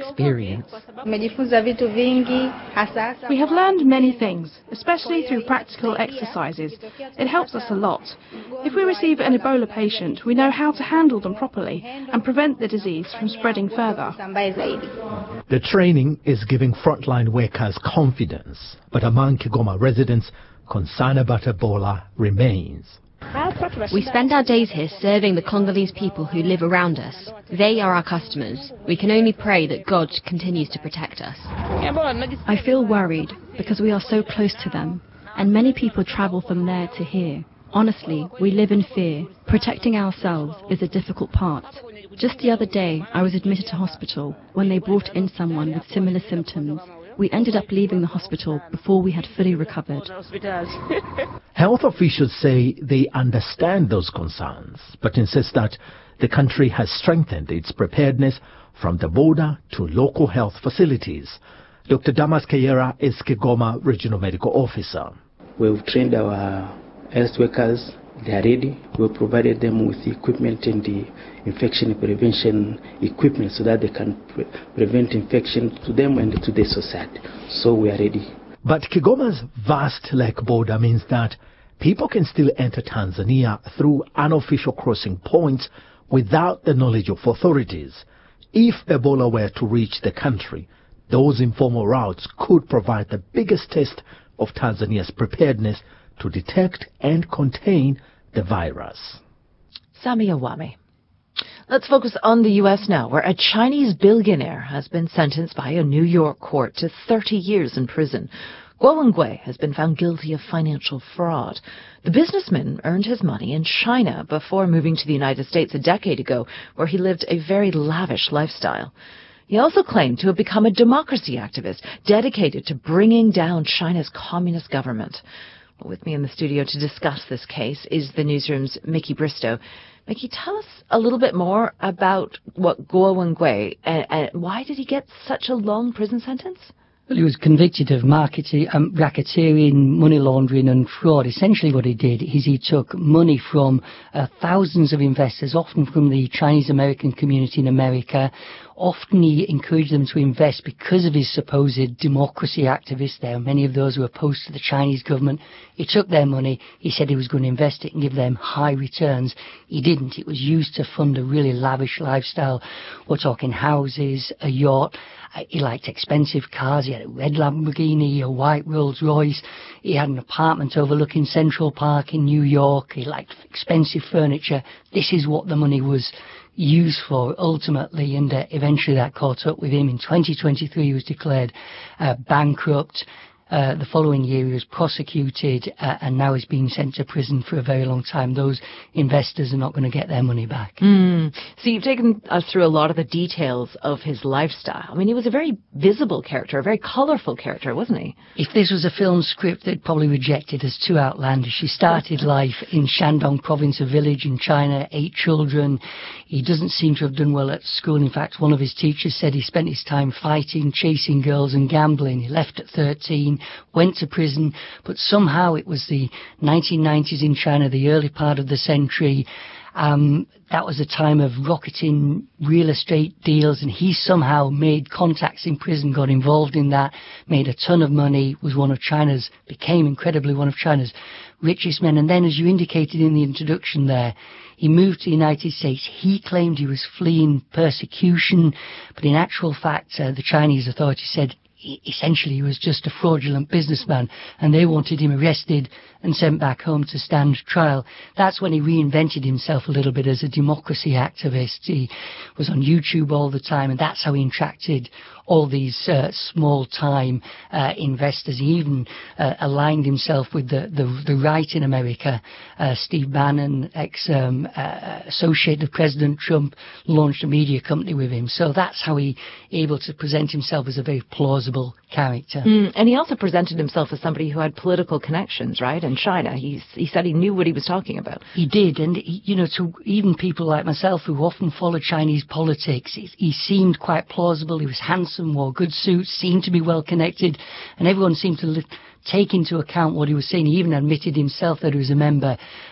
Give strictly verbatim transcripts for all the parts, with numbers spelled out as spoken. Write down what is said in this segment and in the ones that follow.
experience. We have learned many things, especially through practical exercises. It helps us a lot. If we receive an Ebola patient, we know how to handle them properly and prevent the disease from spreading further. The training is giving frontline workers confidence, but among Kigoma residents, concern about Ebola remains. We spend our days here serving the Congolese people who live around us. They are our customers. We can only pray that God continues to protect us. I feel worried because we are so close to them, and many people travel from there to here. Honestly, we live in fear. Protecting ourselves is a difficult part. Just the other day, I was admitted to hospital when they brought in someone with similar symptoms. We ended up leaving the hospital before we had fully recovered. Health officials say they understand those concerns, but insist that the country has strengthened its preparedness from the border to local health facilities. Doctor Damas Kayera is Kigoma Regional Medical Officer. We've trained our health workers. They are ready. We've provided them with the equipment and the infection prevention equipment so that they can pre prevent infection to them and to the society. So we are ready. But Kigoma's vast lake border means that people can still enter Tanzania through unofficial crossing points without the knowledge of authorities. If Ebola were to reach the country, those informal routes could provide the biggest test of Tanzania's preparedness to detect and contain the virus. Sami Awami. Let's focus on the U S now, where a Chinese billionaire has been sentenced by a New York court to thirty years in prison. Guo Wengui has been found guilty of financial fraud. The businessman earned his money in China before moving to the United States a decade ago, where he lived a very lavish lifestyle. He also claimed to have become a democracy activist dedicated to bringing down China's communist government. With me in the studio to discuss this case is the newsroom's Mickey Bristow. Mickey, tell us a little bit more about what Guo Wengui, and, and why did he get such a long prison sentence? Well, he was convicted of marketing, um, racketeering, money laundering and fraud. Essentially what he did is he took money from uh, thousands of investors, often from the Chinese-American community in America. Often he encouraged them to invest because of his supposed democracy activists. There are many of those who are opposed to the Chinese government. He took their money. He said he was going to invest it and give them high returns. He didn't. It was used to fund a really lavish lifestyle. We're talking houses, a yacht. He liked expensive cars. He had a red Lamborghini, a white Rolls Royce. He had an apartment overlooking Central Park in New York. He liked expensive furniture. This is what the money was used for ultimately, and uh, eventually that caught up with him. In twenty twenty-three he was declared uh, bankrupt. Uh, the following year he was prosecuted uh, and now he's being sent to prison for a very long time. Those investors are not going to get their money back. Mm. So you've taken us through a lot of the details of his lifestyle. I mean, he was a very visible character, a very colourful character, wasn't he? If this was a film script, they'd probably reject it as too outlandish. He started life in Shandong province, a village in China, eight children. He doesn't seem to have done well at school. In fact, one of his teachers said he spent his time fighting, chasing girls and gambling. He left at thirteen. Went to prison, but somehow it was the nineteen nineties in China, the early part of the century. Um, that was a time of rocketing real estate deals, and he somehow made contacts in prison, got involved in that, made a ton of money, was one of China's, became incredibly one of China's richest men. And then, as you indicated in the introduction there, he moved to the United States. He claimed he was fleeing persecution, but in actual fact, uh, the Chinese authorities said essentially he was just a fraudulent businessman, and they wanted him arrested and sent back home to stand trial. That's when he reinvented himself a little bit as a democracy activist. He was on YouTube all the time, and that's how he attracted all these uh, small-time uh, investors. He even uh, aligned himself with the, the, the right in America. Uh, Steve Bannon, ex-associate um, uh, of President Trump, launched a media company with him. So that's how he able to present himself as a very plausible character. Mm, and he also presented himself as somebody who had political connections, right, in China. He, he said he knew what he was talking about. He did, and, he, you know, to even people like myself who often follow Chinese politics, he, he seemed quite plausible. He was handsome, wore good suits, seemed to be well connected, and everyone seemed to li- take into account what he was saying. He even admitted himself that he was a member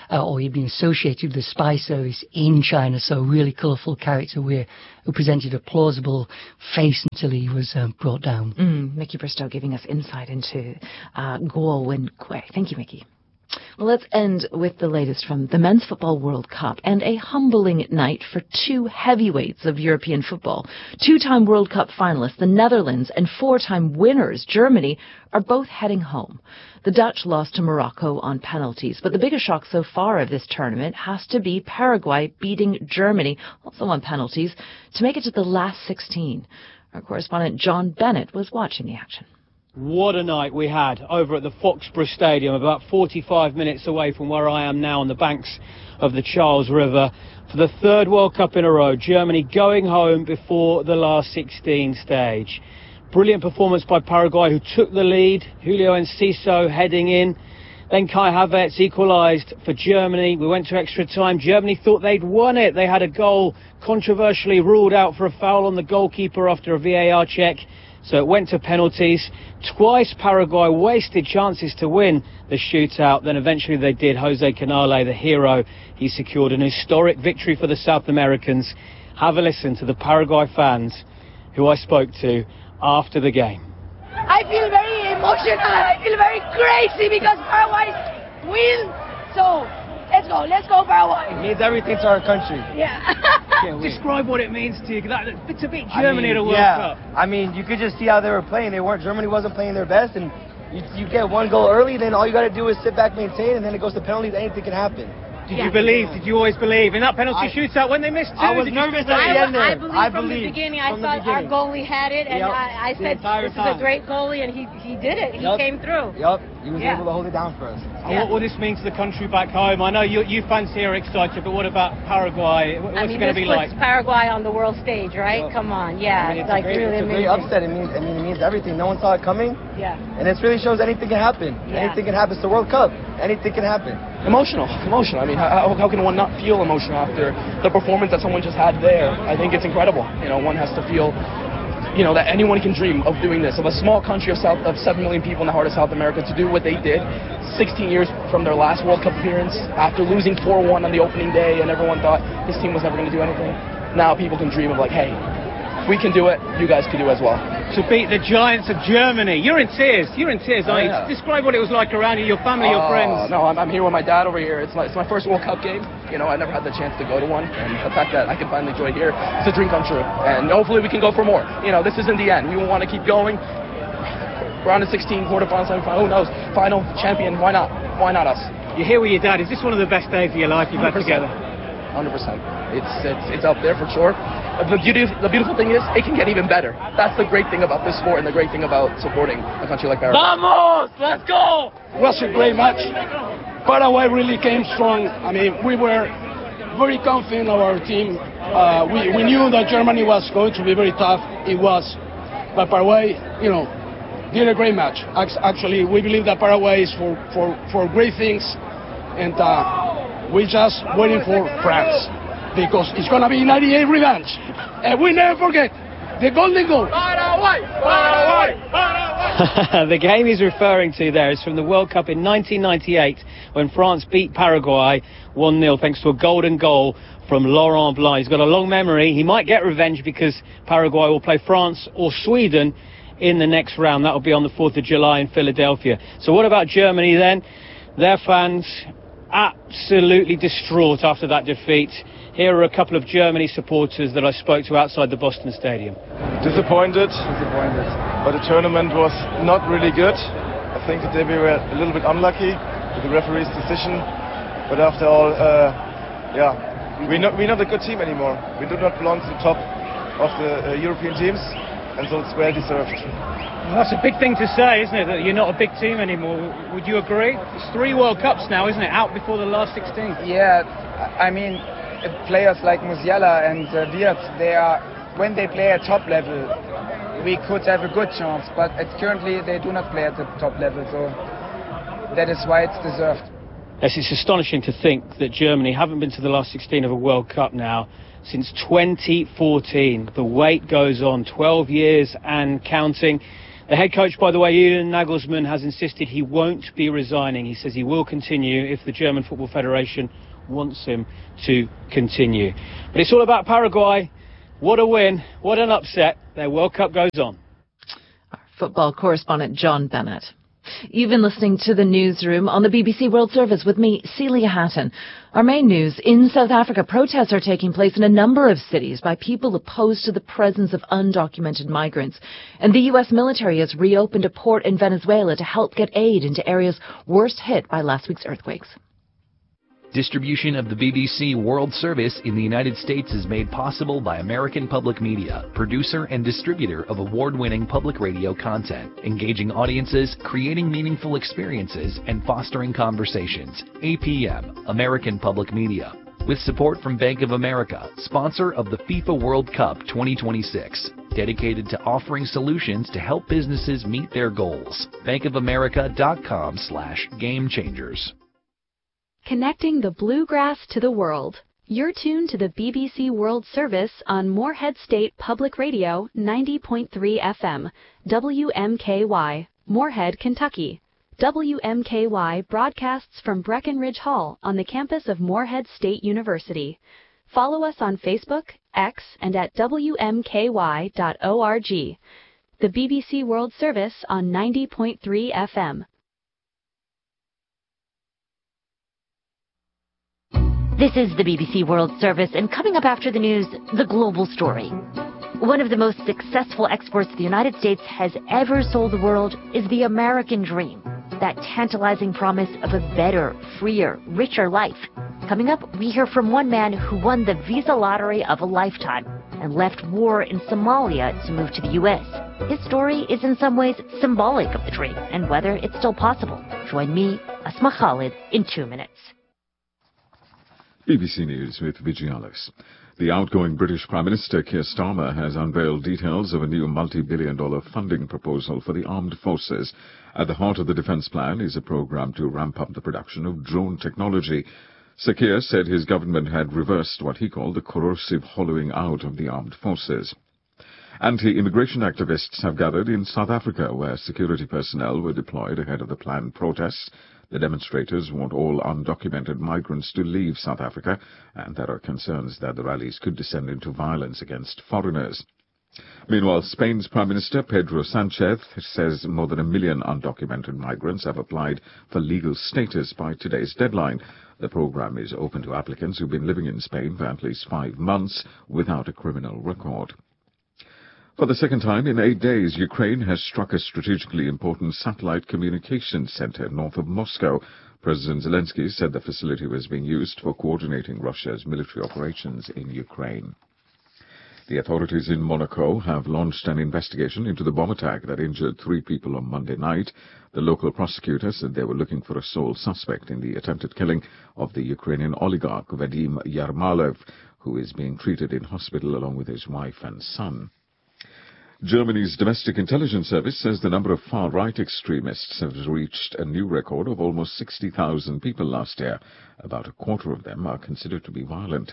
uh, or he'd been associated with the spy service in China, so a really colourful character where, who presented a plausible face until he was um, brought down. Mm, Mickey Bristow giving us insight into uh, Guo Wenkui. Thank you, Mickey. Well, let's end with the latest from the Men's Football World Cup and a humbling night for two heavyweights of European football. Two-time World Cup finalists, the Netherlands, and four-time winners, Germany, are both heading home. The Dutch lost to Morocco on penalties, but the biggest shock so far of this tournament has to be Paraguay beating Germany, also on penalties, to make it to the last sixteen. Our correspondent John Bennett was watching the action. What a night we had over at the Foxborough Stadium, about forty-five minutes away from where I am now on the banks of the Charles River. For the third World Cup in a row, Germany going home before the last sixteen stage. Brilliant performance by Paraguay, who took the lead. Julio Enciso heading in. Then Kai Havertz equalised for Germany. We went to extra time. Germany thought they'd won it. They had a goal controversially ruled out for a foul on the goalkeeper after a V A R check. So it went to penalties. Twice Paraguay wasted chances to win the shootout. Then eventually they did. Jose Canale, the hero, he secured an historic victory for the South Americans. Have a listen to the Paraguay fans who I spoke to after the game. I feel very emotional. I feel very crazy because Paraguay win. So let's go. Let's go Paraguay. It means everything to our country. Yeah. Describe what it means to you. That, to beat Germany I mean, at a World yeah. Cup. I mean, you could just see how they were playing. They weren't. Germany wasn't playing their best, and you, you get one goal early. Then all you got to do is sit back, maintain, and then it goes to penalties. Anything can happen. Did yeah. you believe? Did you always believe in that penalty I, shootout when they missed two? I was nervous at the end there. I believed I from believed the beginning. I from thought our goalie had it, and yep. I, I said this time. is a great goalie, and he he did it. He yep. came through. Yep, he was yeah. able to hold it down for us. Yeah. What will this mean to the country back home? I know you, you fans here are excited, but what about Paraguay? What's I mean, it going to be like? This puts Paraguay on the world stage, right? Yep. Come on, yeah, I mean, it's like a great, really it's a amazing. great upset. It means, I mean, it means everything. No one saw it coming. Yeah. And it really shows anything can happen. Yeah. Anything can happen. It's the World Cup. Anything can happen. Emotional, emotional. I mean, how, how can one not feel emotional after the performance that someone just had there? I think it's incredible. You know, one has to feel, you know, that anyone can dream of doing this. Of a small country of South of seven million people in the heart of South America to do what they did, sixteen years from their last World Cup appearance, after losing four one on the opening day, and everyone thought his team was never going to do anything. Now people can dream of like, hey, we can do it. You guys can do it as well. To beat the giants of Germany. You're in tears. You're in tears, aren't oh, yeah. you? Describe what it was like around you, your family, your oh, friends. No, I'm, I'm here with my dad over here. It's my, it's my first World Cup game. You know, I never had the chance to go to one. And the fact that I can finally enjoy it here, it's a dream come true. And hopefully we can go for more. You know, this isn't the end. We will want to keep going. Round of sixteen, quarterfinal, semifinal, who knows? Final, champion, why not? Why not us? You're here with your dad. Is this one of the best days of your life you've had together? one hundred percent. It's, it's, it's up there for sure. The, beauty, the beautiful thing is, it can get even better. That's the great thing about this sport and the great thing about supporting a country like Paraguay. Vamos! Let's go! It was a great match. Paraguay really came strong. I mean, we were very confident of our team. Uh, we, we knew that Germany was going to be very tough. It was. But Paraguay, you know, did a great match. Actually, we believe that Paraguay is for, for, for great things. And uh, we're just waiting for France. Because it's going to be ninety-eight revenge. And we never forget the golden goal. Paraguay! Paraguay! Paraguay! The game he's referring to there is from the World Cup in nineteen ninety-eight when France beat Paraguay one nil thanks to a golden goal from Laurent Blanc. He's got a long memory. He might get revenge because Paraguay will play France or Sweden in the next round. That will be on the fourth of July in Philadelphia. So what about Germany then? Their fans absolutely distraught after that defeat. Here are a couple of Germany supporters that I spoke to outside the Boston Stadium. Disappointed. Disappointed. But the tournament was not really good. I think today we were a little bit unlucky with the referee's decision. But after all, uh, yeah, we're not, we're not a good team anymore. We do not belong to the top of the uh, European teams, and so it's well deserved. Well, that's a big thing to say, isn't it, that you're not a big team anymore? Would you agree? It's three World Cups now, isn't it, out before the last sixteen? Yeah, I mean, players like Musiala and uh, Wirtz, they are, when they play at top level, we could have a good chance, but at currently they do not play at the top level, so that is why it's deserved. Yes, it's astonishing to think that Germany haven't been to the last sixteen of a World Cup now since twenty fourteen. The wait goes on, twelve years and counting. The head coach, by the way, Julian Nagelsmann, has insisted he won't be resigning. He says he will continue if the German Football Federation wants him to continue. But it's all about Paraguay. What a win. What an upset. Their World Cup goes on. Our football correspondent John Bennett. You've been listening to the Newsroom on the B B C World Service with me, Celia Hatton. Our main news, in South Africa, protests are taking place in a number of cities by people opposed to the presence of undocumented migrants. And the U S military has reopened a port in Venezuela to help get aid into areas worst hit by last week's earthquakes. Distribution of the B B C World Service in the United States is made possible by American Public Media, producer and distributor of award-winning public radio content, engaging audiences, creating meaningful experiences, and fostering conversations. A P M, American Public Media. With support from Bank of America, sponsor of the FIFA World Cup twenty twenty-six. Dedicated to offering solutions to help businesses meet their goals. bankofamerica.com slash game changers. Connecting the bluegrass to the world. You're tuned to the B B C World Service on Moorhead State Public Radio ninety point three F M, W M K Y, Moorhead, Kentucky. W M K Y broadcasts from Breckenridge Hall on the campus of Moorhead State University. Follow us on Facebook, X, and at W M K Y dot org. The B B C World Service on ninety point three F M. This is the B B C World Service, and coming up after the news, the global story. One of the most successful exports the United States has ever sold the world is the American dream, that tantalizing promise of a better, freer, richer life. Coming up, we hear from one man who won the visa lottery of a lifetime and left war in Somalia to move to the U S. His story is in some ways symbolic of the dream and whether it's still possible. Join me, Asma Khalid, in two minutes. B B C News with Vigialis. The outgoing British Prime Minister Keir Starmer has unveiled details of a new multi-billion dollar funding proposal for the armed forces. At the heart of the defence plan is a programme to ramp up the production of drone technology. Sir Keir said his government had reversed what he called the corrosive hollowing out of the armed forces. Anti-immigration activists have gathered in South Africa, where security personnel were deployed ahead of the planned protests. The demonstrators want all undocumented migrants to leave South Africa, and there are concerns that the rallies could descend into violence against foreigners. Meanwhile, Spain's Prime Minister Pedro Sánchez says more than a million undocumented migrants have applied for legal status by today's deadline. The program is open to applicants who've been living in Spain for at least five months without a criminal record. For the second time in eight days, Ukraine has struck a strategically important satellite communications center north of Moscow. President Zelensky said the facility was being used for coordinating Russia's military operations in Ukraine. The authorities in Monaco have launched an investigation into the bomb attack that injured three people on Monday night. The local prosecutor said they were looking for a sole suspect in the attempted killing of the Ukrainian oligarch Vadim Yarmalev, who is being treated in hospital along with his wife and son. Germany's domestic intelligence service says the number of far-right extremists has reached a new record of almost sixty thousand people last year. About a quarter of them are considered to be violent.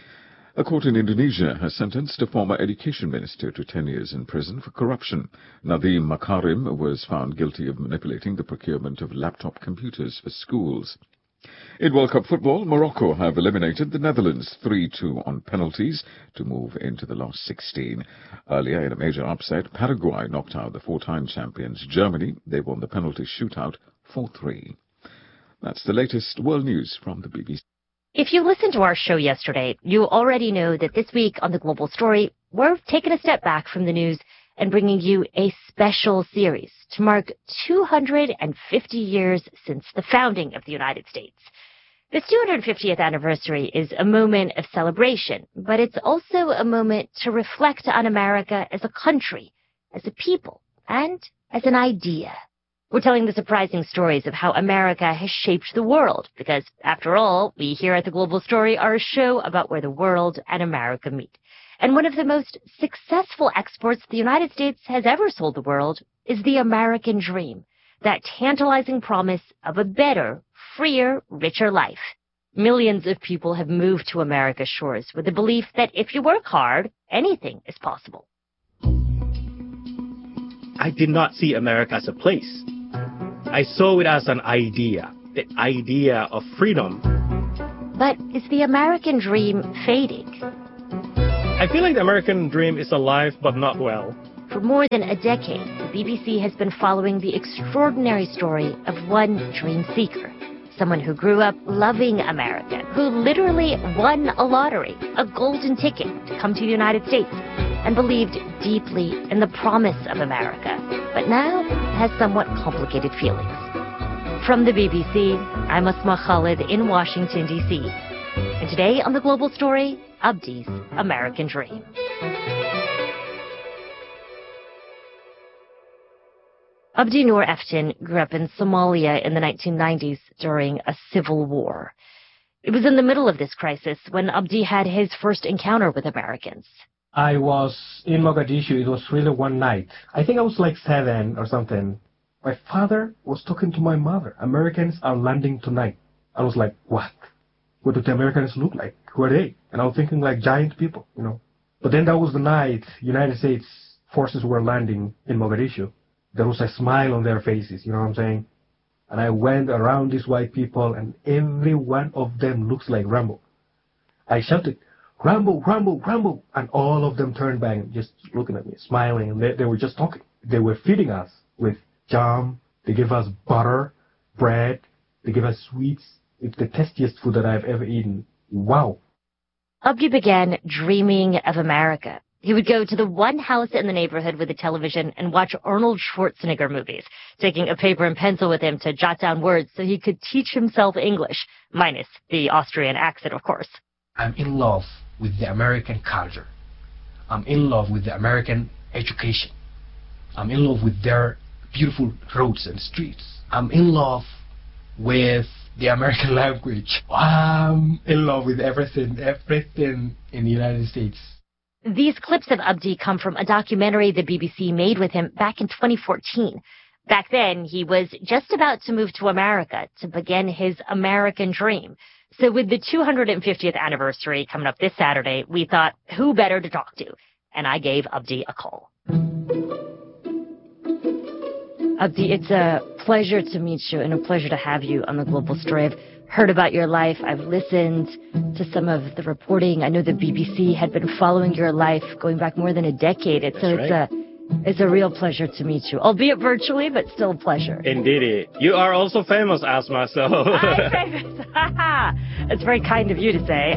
A court in Indonesia has sentenced a former education minister to ten years in prison for corruption. Nadhim Makarim was found guilty of manipulating the procurement of laptop computers for schools. In World Cup football, Morocco have eliminated the Netherlands three two on penalties to move into the last sixteen. Earlier, in a major upset, Paraguay knocked out the four-time champions Germany. They won the penalty shootout four three. That's the latest world news from the B B C. If you listened to our show yesterday, you already know that this week on The Global Story, we're taking a step back from the news and bringing you a special series to mark two hundred fifty years since the founding of the United States. This two hundred fiftieth anniversary is a moment of celebration, but it's also a moment to reflect on America as a country, as a people, and as an idea. We're telling the surprising stories of how America has shaped the world, because, after all, we here at The Global Story are a show about where the world and America meet. And one of the most successful exports the United States has ever sold the world is the American dream, that tantalizing promise of a better, freer, richer life. Millions of people have moved to America's shores with the belief that if you work hard, anything is possible. I did not see America as a place. I saw it as an idea, the idea of freedom. But is the American dream fading? I feel like the American dream is alive but not well. For more than a decade, the B B C has been following the extraordinary story of one dream seeker. Someone who grew up loving America, who literally won a lottery, a golden ticket to come to the United States, and believed deeply in the promise of America, but now has somewhat complicated feelings. From the B B C, I'm Asma Khalid in Washington, D C. And today on The Global Story, Abdi's American Dream. Abdi Nur Eftin grew up in Somalia in the nineteen nineties during a civil war. It was in the middle of this crisis when Abdi had his first encounter with Americans. I was in Mogadishu. It was really one night. I think I was like seven or something. My father was talking to my mother. Americans are landing tonight. I was like, what? What do the Americans look like? Who are they? And I was thinking like giant people, you know. But then that was the night United States forces were landing in Mogadishu. There was a smile on their faces, you know what I'm saying? And I went around these white people, and every one of them looks like Rambo. I shouted, Rambo, Rambo, Rambo, and all of them turned back and just looking at me, smiling, and they, they were just talking. They were feeding us with jam, they gave us butter, bread, they gave us sweets. It's the tastiest food that I've ever eaten. Wow. Abdi began dreaming of America. He would go to the one house in the neighborhood with a television and watch Arnold Schwarzenegger movies, taking a paper and pencil with him to jot down words so he could teach himself English, minus the Austrian accent, of course. I'm in love with the American culture. I'm in love with the American education. I'm in love with their beautiful roads and streets. I'm in love with the American language. I'm in love with everything, everything in the United States. These clips of Abdi come from a documentary the B B C made with him back in twenty fourteen. Back then, he was just about to move to America to begin his American dream. So with the two hundred fiftieth anniversary coming up this Saturday, we thought, who better to talk to? And I gave Abdi a call. Abdi, it's a pleasure to meet you and a pleasure to have you on The Global Story. I've heard about your life. I've listened to some of the reporting. I know the B B C had been following your life going back more than a decade. It's, so it's right. a it's a real pleasure to meet you, albeit virtually, but still a pleasure. Indeed. You are also famous, Asma, so... I'm famous. It's very kind of you to say.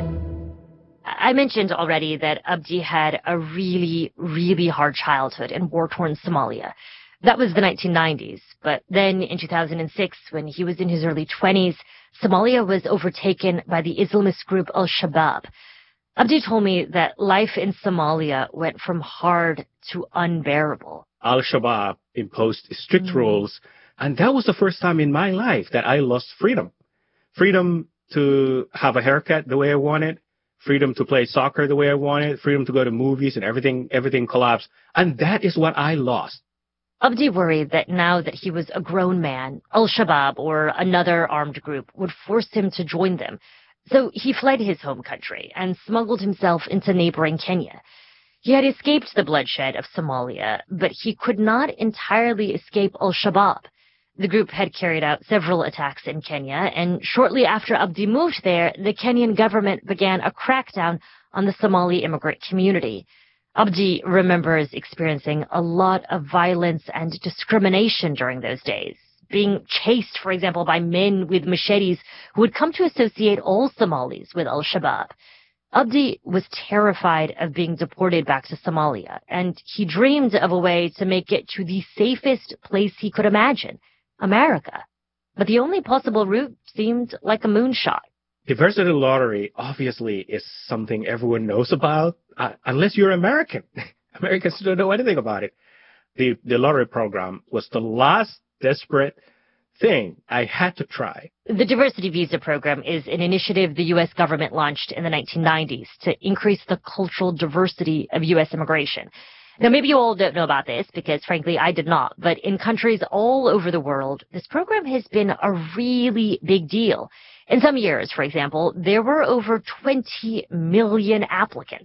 I mentioned already that Abdi had a really, really hard childhood in war-torn Somalia. That was the nineteen nineties. But then in two thousand six, when he was in his early twenties, Somalia was overtaken by the Islamist group Al-Shabaab. Abdi told me that life in Somalia went from hard to unbearable. Al-Shabaab imposed strict mm. rules, and that was the first time in my life that I lost freedom. Freedom to have a haircut the way I wanted, freedom to play soccer the way I wanted, freedom to go to movies, and everything, everything collapsed. And that is what I lost. Abdi worried that now that he was a grown man, Al-Shabaab or another armed group would force him to join them. So he fled his home country and smuggled himself into neighboring Kenya. He had escaped the bloodshed of Somalia, but he could not entirely escape Al-Shabaab. The group had carried out several attacks in Kenya, and shortly after Abdi moved there, the Kenyan government began a crackdown on the Somali immigrant community. Abdi remembers experiencing a lot of violence and discrimination during those days, being chased, for example, by men with machetes who would come to associate all Somalis with Al-Shabaab. Abdi was terrified of being deported back to Somalia, and he dreamed of a way to make it to the safest place he could imagine, America. But the only possible route seemed like a moonshot. The versatile lottery obviously is something everyone knows about, uh, unless you're American. Americans don't know anything about it. The, the lottery program was the last desperate thing I had to try. The Diversity Visa Program is an initiative the U S government launched in the nineteen nineties to increase the cultural diversity of U S immigration. Now, maybe you all don't know about this because, frankly, I did not. But in countries all over the world, this program has been a really big deal. In some years, for example, there were over twenty million applicants.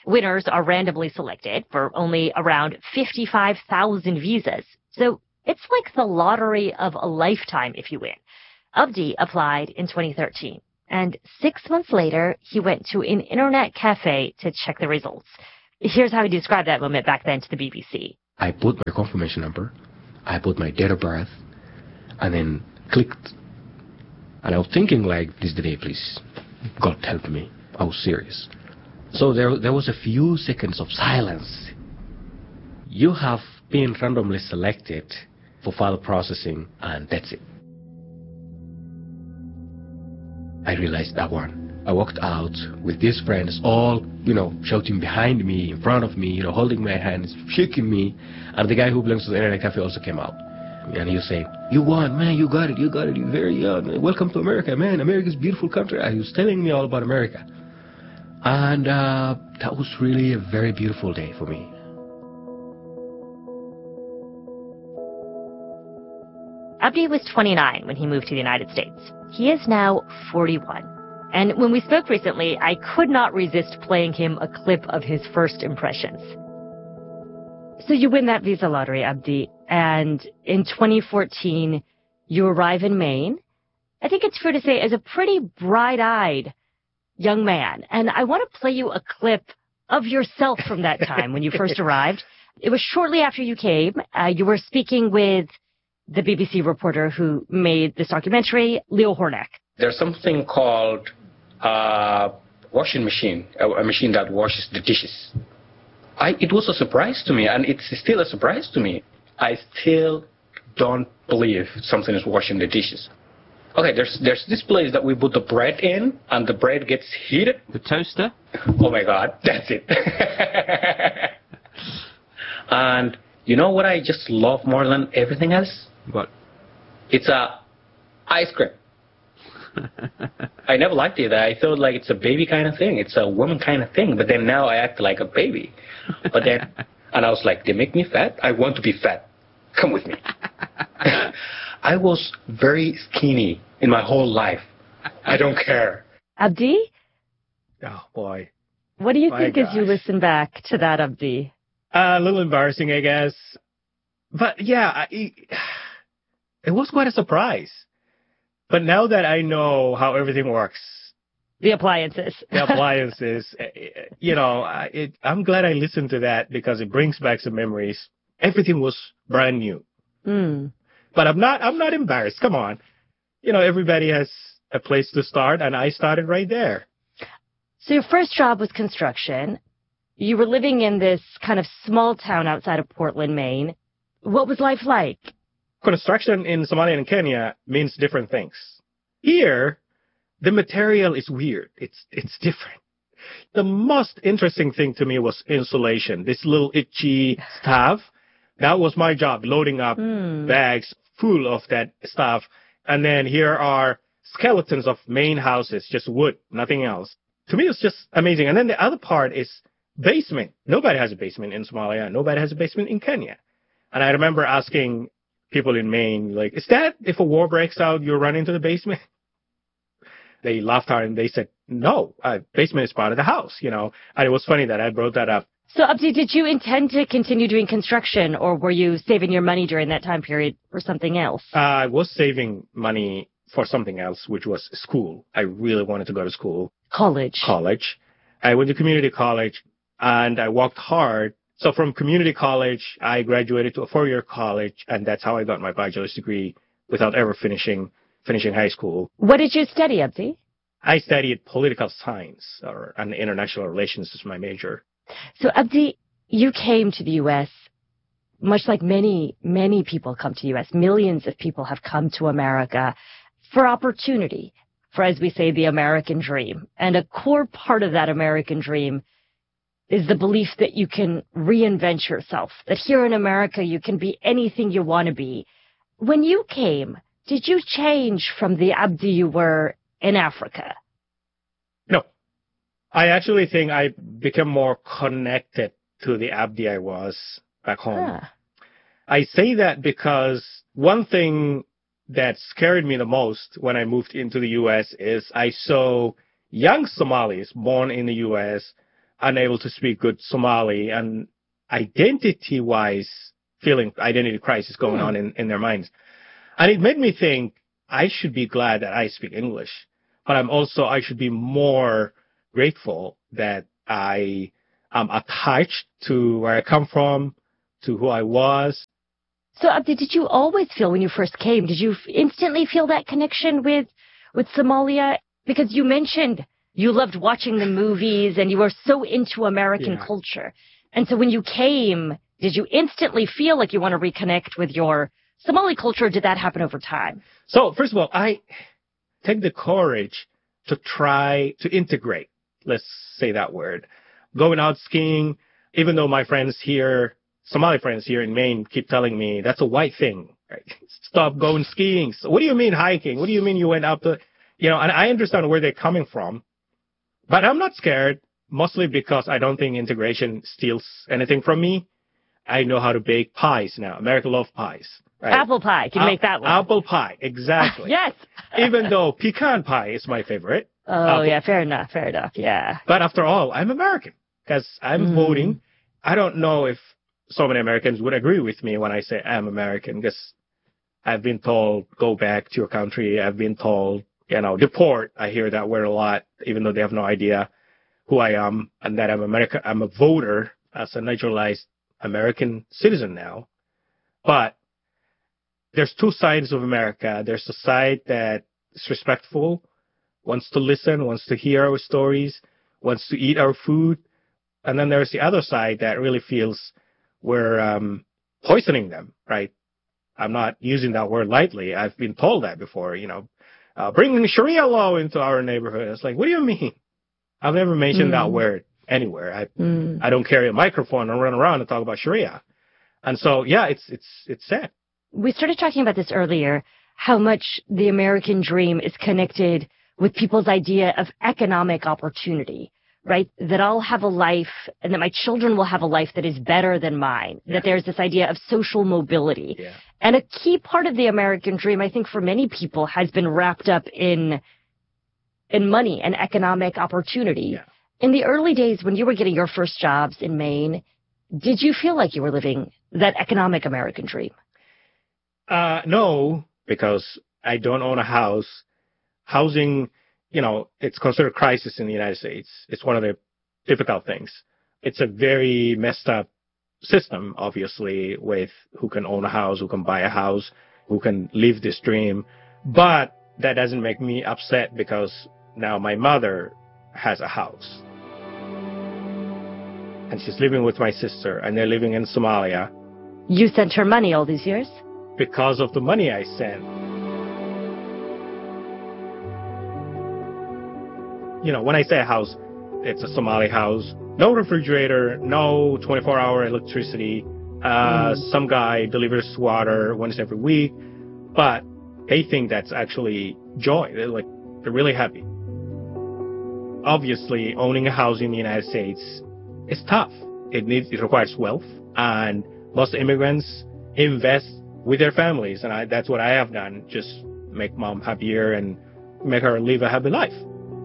Winners are randomly selected for only around fifty-five thousand visas. So it's like the lottery of a lifetime if you win. Abdi applied in twenty thirteen, and six months later, he went to an internet cafe to check the results. Here's how he described that moment back then to the B B C. I put my confirmation number, I put my date of birth, and then clicked. And I was thinking, like, this is the day, please. God help me. I was serious. So there, there was a few seconds of silence. You have been randomly selected for file processing, and that's it. I realized that one. I walked out with these friends all, you know, shouting behind me, in front of me, you know, holding my hands, shaking me. And the guy who belongs to the internet cafe also came out. And he was saying, you won, man, you got it, you got it, you're very young. Welcome to America, man. America's a beautiful country. And he was telling me all about America. And uh, that was really a very beautiful day for me. Abdi was twenty-nine when he moved to the United States. He is now forty-one. And when we spoke recently, I could not resist playing him a clip of his first impressions. So you win that visa lottery, Abdi, and in twenty fourteen, you arrive in Maine. I think it's fair to say as a pretty bright-eyed young man. And I want to play you a clip of yourself from that time when you first arrived. It was shortly after you came. Uh, you were speaking with the B B C reporter who made this documentary, Leo Hornak. There's something called a washing machine, a, a machine that washes the dishes. I, it was a surprise to me, and it's still a surprise to me. I still don't believe something is washing the dishes. Okay, there's there's this place that we put the bread in, and the bread gets heated. The toaster? Oh my God, that's it. And you know what I just love more than everything else? What? It's a ice cream. I never liked it. I thought like it's a baby kind of thing. It's a woman kind of thing. But then now I act like a baby. But then, and I was like, they make me fat? I want to be fat. Come with me. I was very skinny in my whole life. I don't care. Abdi? Oh, boy. What do you My think gosh. as you listen back to that, Abdi? Uh, a little embarrassing, I guess. But yeah, I, it was quite a surprise. But now that I know how everything works, The appliances. the appliances, you know, I, it, I'm glad I listened to that because it brings back some memories. Everything was brand new. Mm. But I'm not, I'm not embarrassed. Come on. You know, everybody has a place to start, and I started right there. So your first job was construction. You were living in this kind of small town outside of Portland, Maine. What was life like? Construction in Somalia and Kenya means different things. Here, the material is weird. It's it's different. The most interesting thing to me was insulation. This little itchy stuff. That was my job, loading up Mm. bags full of that stuff. And then here are skeletons of main houses, just wood, nothing else. To me, it's just amazing. And then the other part is basement. Nobody has a basement in Somalia. Nobody has a basement in Kenya. And I remember asking people in Maine, like, is that if a war breaks out, you run into the basement? They laughed hard and they said, no, uh, basement is part of the house, you know. And it was funny that I brought that up. So, Abdi, did you intend to continue doing construction, or were you saving your money during that time period for something else? Uh, I was saving money for something else, which was school. I really wanted to go to school. College. College. I went to community college, and I worked hard. So from community college, I graduated to a four-year college, and that's how I got my bachelor's degree without ever finishing finishing high school. What did you study, Abdi? I studied political science, or and international relations is my major. So, Abdi, you came to the U S, much like many, many people come to the U S. Millions of people have come to America for opportunity, for, as we say, the American dream. And a core part of that American dream is the belief that you can reinvent yourself, that here in America you can be anything you want to be. When you came, did you change from the Abdi you were in Africa? No. I actually think I became more connected to the Abdi I was back home. Huh. I say that because one thing that scared me the most when I moved into the U S is I saw young Somalis born in the U S unable to speak good Somali, and identity-wise feeling identity crisis going on in, in their minds. And it made me think I should be glad that I speak English, but I'm also, I should be more grateful that I am attached to where I come from, to who I was. So, Abdi, did you always feel when you first came, did you instantly feel that connection with, with Somalia? Because you mentioned you loved watching the movies and you were so into American yeah. culture. And so when you came, did you instantly feel like you want to reconnect with your Somali culture? Or did that happen over time? So, first of all, I take the courage to try to integrate, let's say that word. Going out skiing, even though my friends here, Somali friends here in Maine, keep telling me that's a white thing. Right? Stop going skiing. So what do you mean hiking? What do you mean you went out to, you know, and I understand where they're coming from. But I'm not scared, mostly because I don't think integration steals anything from me. I know how to bake pies now. America loves pies. Right? Apple pie. Can you make that one? Apple pie. Exactly. Yes. Even though pecan pie is my favorite. Oh, apple. yeah. Fair enough. Fair enough. Yeah. But after all, I'm American because I'm mm. voting. I don't know if so many Americans would agree with me when I say I'm American because I've been told, go back to your country. I've been told, you know, deport. I hear that word a lot, even though they have no idea who I am and that I'm American. I'm a voter as a naturalized American citizen now. But there's two sides of America. There's a side that is respectful, wants to listen, wants to hear our stories, wants to eat our food. And then there's the other side that really feels we're um, poisoning them, right? I'm not using that word lightly. I've been told that before, you know, uh, bringing Sharia law into our neighborhood. It's like, what do you mean? I've never mentioned mm. that word anywhere. I mm. I don't carry a microphone and run around and talk about Sharia. And so, yeah, it's it's it's sad. We started talking about this earlier, how much the American dream is connected with people's idea of economic opportunity, right? That I'll have a life and that my children will have a life that is better than mine, yeah. that there's this idea of social mobility. Yeah. And a key part of the American dream, I think for many people, has been wrapped up in, in money and economic opportunity. Yeah. In the early days when you were getting your first jobs in Maine, did you feel like you were living that economic American dream? Uh, no, because I don't own a house. Housing, you know, it's considered a crisis in the United States. It's one of the difficult things. It's a very messed up system, obviously, with who can own a house, who can buy a house, who can live this dream. But that doesn't make me upset because now my mother has a house. And she's living with my sister, and they're living in Somalia. You sent her money all these years? Because of the money I sent. You know, when I say a house, it's a Somali house. No refrigerator, no twenty-four hour electricity. Uh, mm. Some guy delivers water once every week. But they think that's actually joy. They're like, they're really happy. Obviously, owning a house in the United States is tough. It needs, it requires wealth. And most immigrants invest with their families. And I, that's what I have done. Just make mom happier and make her live a happy life.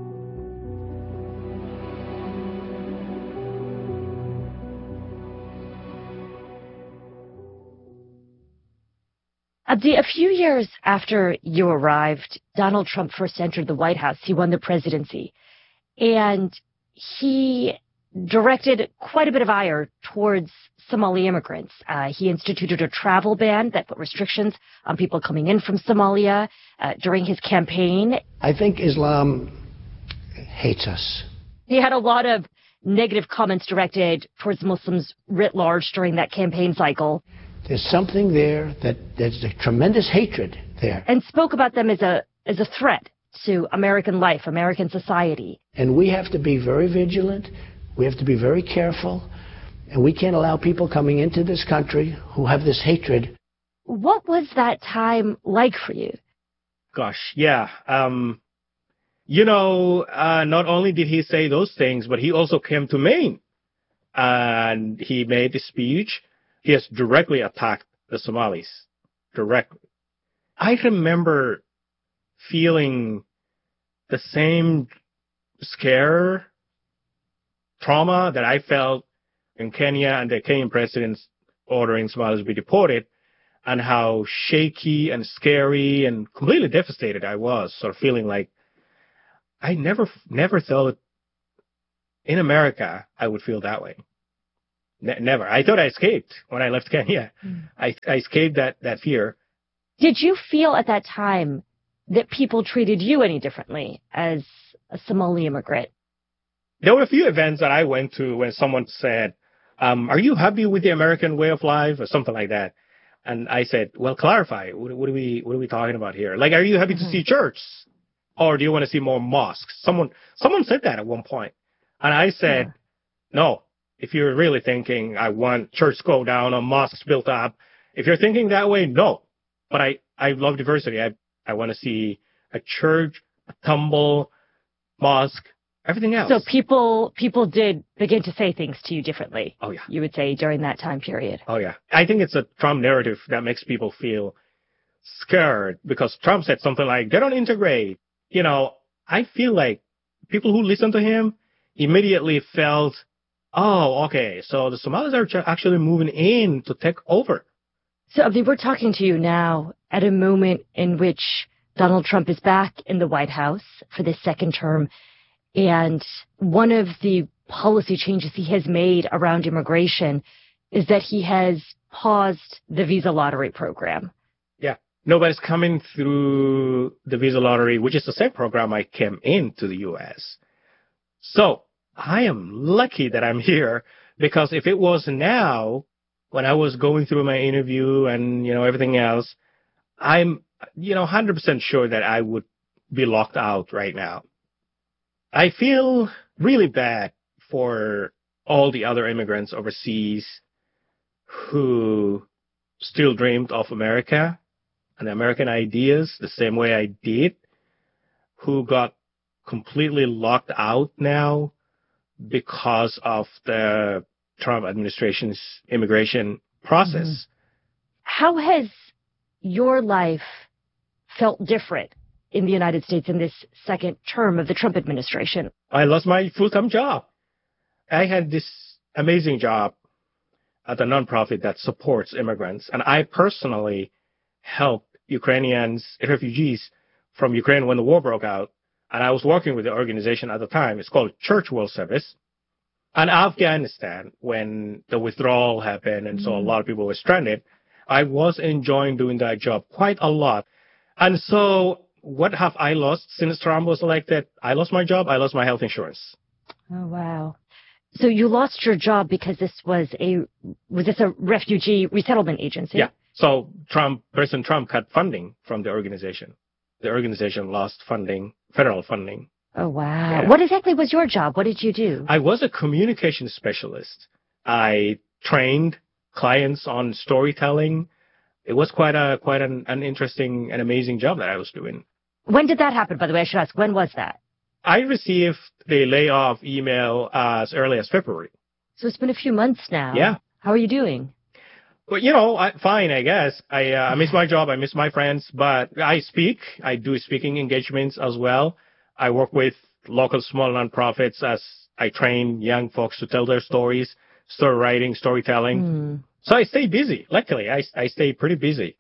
Abdi, a few years after you arrived, Donald Trump first entered the White House. He won the presidency. And he directed quite a bit of ire towards Somali immigrants. Uh, he instituted a travel ban that put restrictions on people coming in from Somalia uh, during his campaign. I think Islam hates us. He had a lot of negative comments directed towards Muslims writ large during that campaign cycle. There's something there that there's a tremendous hatred there. And spoke about them as a as a threat to American life, American society. And we have to be very vigilant. We have to be very careful. And we can't allow people coming into this country who have this hatred. What was that time like for you? Gosh, yeah. Um, you know, uh, not only did he say those things, but he also came to Maine. And he made a speech. He has directly attacked the Somalis. Directly. I remember feeling the same scare trauma that I felt in Kenya and the Kenyan president's ordering Somalis be deported, and how shaky and scary and completely devastated I was, sort of feeling like I never, never thought in America I would feel that way. Ne- never. I thought I escaped when I left Kenya. Mm. I, I escaped that, that fear. Did you feel at that time that people treated you any differently as a Somali immigrant? There were a few events that I went to when someone said, um, are you happy with the American way of life or something like that? And I said, well, clarify. What, what are we, what are we talking about here? Like, are you happy mm-hmm. to see church? Or do you want to see more mosques? Someone, someone said that at one point. And I said, yeah. no, if you're really thinking I want church to go down or mosques built up, if you're thinking that way, no. But I, I love diversity. I, I want to see a church, a temple, mosque, everything else. So people, people did begin to say things to you differently. Oh, yeah. You would say during that time period. Oh, yeah. I think it's a Trump narrative that makes people feel scared because Trump said something like, they don't integrate. You know, I feel like people who listen to him immediately felt, oh, okay, so the Somalis are actually moving in to take over. So, Abdi, we're talking to you now at a moment in which Donald Trump is back in the White House for this second term. And one of the policy changes he has made around immigration is that he has paused the visa lottery program. Yeah. Nobody's coming through the visa lottery, which is the same program I came into the U S. So I am lucky that I'm here, because if it was now, when I was going through my interview and, you know, everything else, I'm, you know, one hundred percent sure that I would be locked out right now. I feel really bad for all the other immigrants overseas who still dreamed of America and American ideas the same way I did, who got completely locked out now because of the Trump administration's immigration process. Mm-hmm. How has your life felt different in the United States in this second term of the Trump administration? I lost my full-time job. I had this amazing job at a nonprofit that supports immigrants, and I personally helped Ukrainians, refugees from Ukraine when the war broke out, and I was working with the organization at the time. It's called Church World Service. And Afghanistan, when the withdrawal happened, and so a lot of people were stranded, I was enjoying doing that job quite a lot. And so what have I lost since Trump was elected? I lost my job. I lost my health insurance. Oh, wow. So you lost your job because this was a, was this a refugee resettlement agency? Yeah. So Trump, President Trump cut funding from the organization. The organization lost funding, federal funding. Oh, wow. Yeah. What exactly was your job? What did you do? I was a communication specialist. I trained clients on storytelling. It was quite a, quite an, an interesting and amazing job that I was doing. When did that happen, by the way? I should ask, when was that? I received the layoff email as early as February. So it's been a few months now. Yeah. How are you doing? Well, you know, I, fine, I guess. I, uh, I miss my job. I miss my friends, but I speak. I do speaking engagements as well. I work with local small nonprofits as I train young folks to tell their stories, story writing, storytelling. Mm. So I stay busy. Luckily, I, I stay pretty busy.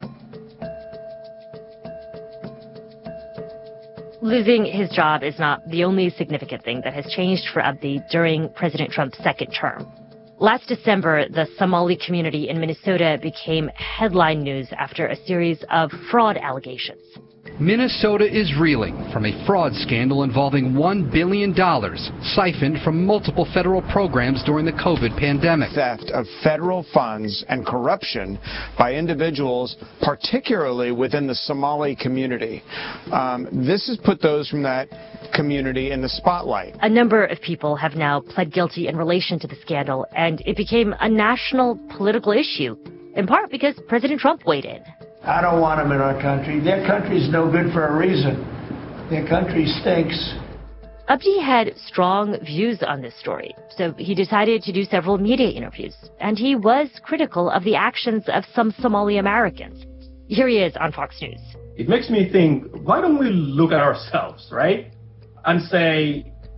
Losing his job is not the only significant thing that has changed for Abdi during President Trump's second term. Last December, the Somali community in Minnesota became headline news after a series of fraud allegations. Minnesota is reeling from a fraud scandal involving one billion dollars siphoned from multiple federal programs during the COVID pandemic. Theft of federal funds and corruption by individuals, particularly within the Somali community. Um, this has put those from that community in the spotlight. A number of people have now pled guilty in relation to the scandal, and it became a national political issue, in part because President Trump weighed in. I don't want them in our country. Their country's no good for a reason. Their country stinks. Abdi had strong views on this story, so he decided to do several media interviews, and he was critical of the actions of some Somali Americans. Here he is on Fox News. It makes me think, why don't we look at ourselves, right? And say,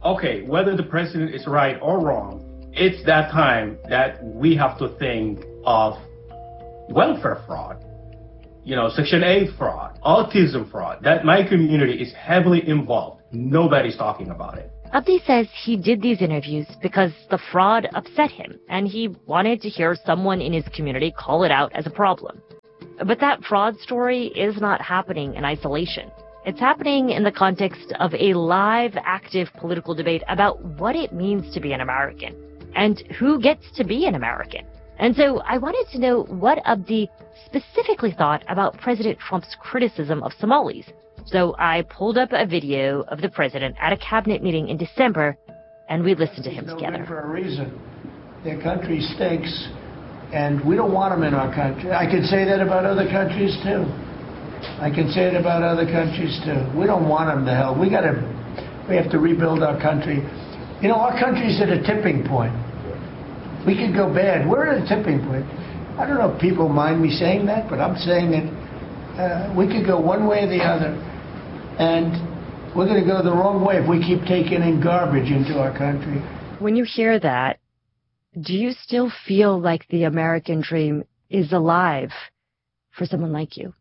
okay, whether the president is right or wrong, it's that time that we have to think of welfare fraud, you know, Section eight fraud, autism fraud, that my community is heavily involved. Nobody's talking about it. Abdi says he did these interviews because the fraud upset him, and he wanted to hear someone in his community call it out as a problem. But that fraud story is not happening in isolation. It's happening in the context of a live, active political debate about what it means to be an American and who gets to be an American. And so I wanted to know what Abdi specifically thought about President Trump's criticism of Somalis. So I pulled up a video of the president at a cabinet meeting in December, and we listened to him no together. Good for a reason. Their country stinks, and we don't want them in our country. I can say that about other countries too. I can say it about other countries too. We don't want them to hell. We got to. We have to rebuild our country. You know, our country's at a tipping point. We could go bad. We're at a tipping point. I don't know if people mind me saying that, but I'm saying it. Uh, we could go one way or the other. And we're going to go the wrong way if we keep taking in garbage into our country. When you hear that, do you still feel like the American dream is alive for someone like you?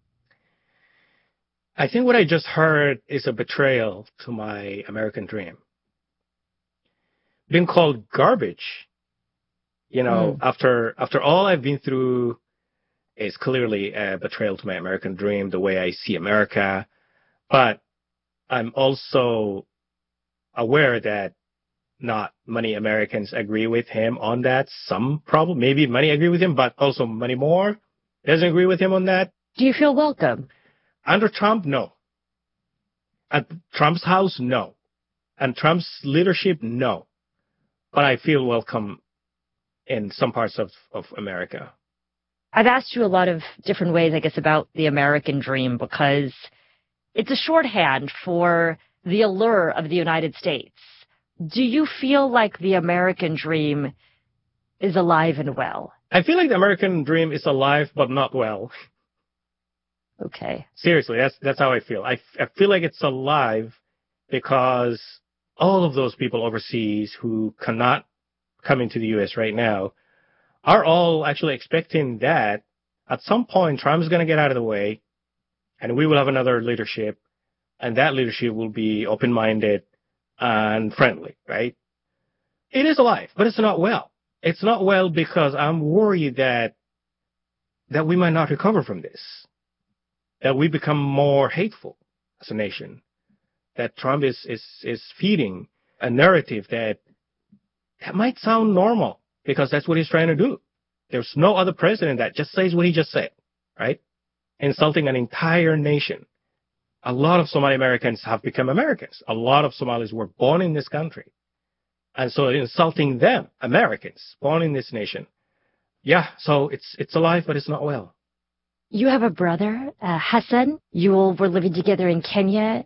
I think what I just heard is a betrayal to my American dream. Being called garbage, you know, mm. after after all I've been through, is clearly a betrayal to my American dream, the way I see America. But I'm also aware that not many Americans agree with him on that. Some probably, maybe many agree with him, but also many more doesn't agree with him on that. Do you feel welcome? Under Trump, no. At Trump's house, no. And Trump's leadership, no. But I feel welcome in some parts of, of America. I've asked you a lot of different ways, I guess, about the American dream because it's a shorthand for the allure of the United States. Do you feel like the American dream is alive and well? I feel like the American dream is alive, but not well. Okay. Seriously, that's that's how I feel. I, I feel like it's alive because all of those people overseas who cannot come into the U S right now are all actually expecting that at some point Trump is going to get out of the way and we will have another leadership, and that leadership will be open-minded and friendly, right? It is alive, but it's not well. It's not well because I'm worried that that we might not recover from this, that we become more hateful as a nation, that Trump is, is, is feeding a narrative that that might sound normal because that's what he's trying to do. There's no other president that just says what he just said, right? Insulting an entire nation. A lot of Somali Americans have become Americans. A lot of Somalis were born in this country. And so insulting them, Americans, born in this nation. Yeah, so it's it's alive, but it's not well. You have a brother, uh, Hassan. You all were living together in Kenya.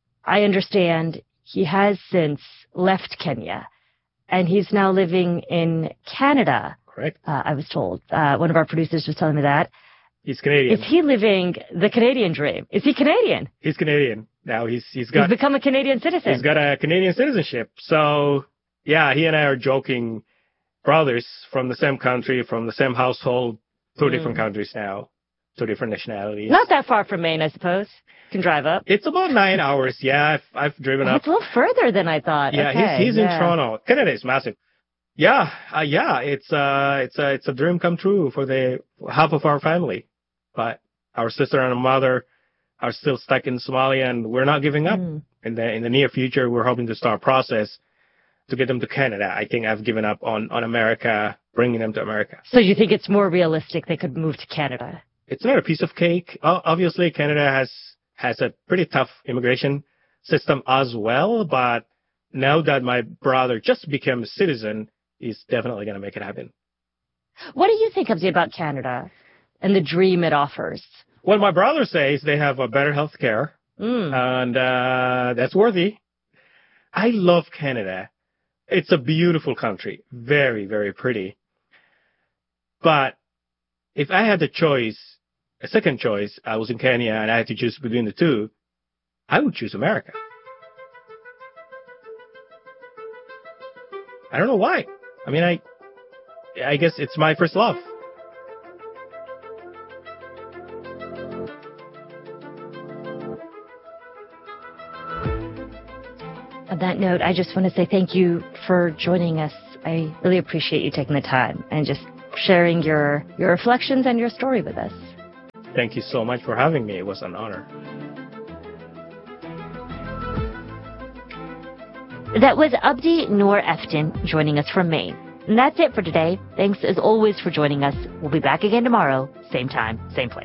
I understand he has since left Kenya, and he's now living in Canada. Correct. Uh, I was told. Uh, one of our producers was telling me that. He's Canadian. Is he living the Canadian dream? Is he Canadian? He's Canadian. Now he's he's got... He's become a Canadian citizen. He's got a Canadian citizenship. So, yeah, he and I are joking brothers from the same country, from the same household, two mm. different countries now, two different nationalities. Not that far from Maine, I suppose. You can drive up. It's about nine hours. Yeah, I've, I've driven oh, up. It's a little further than I thought. Yeah, okay, he's, he's yeah. in Toronto. Canada is massive. Yeah, uh, yeah, it's uh, it's a it's a dream come true for the half of our family, but our sister and mother are still stuck in Somalia, and we're not giving up. Mm. In the in the near future, we're hoping to start a process to get them to Canada. I think I've given up on, on America, bringing them to America. So you think it's more realistic they could move to Canada? It's not a piece of cake. Obviously, Canada has has a pretty tough immigration system as well, but now that my brother just became a citizen, he's definitely going to make it happen. What do you think, Abdi, about Canada and the dream it offers? Well, my brother says they have a better health care, mm. and uh, that's worthy. I love Canada. It's a beautiful country, very, very pretty. But if I had the choice, a second choice, I was in Kenya and I had to choose between the two, I would choose America. I don't know why. I mean, I, I guess it's my first love. On that note, I just want to say thank you for joining us. I really appreciate you taking the time and just sharing your, your reflections and your story with us. Thank you so much for having me. It was an honor. That was Abdi Noor Eftin joining us from Maine. And that's it for today. Thanks as always for joining us. We'll be back again tomorrow, same time, same place.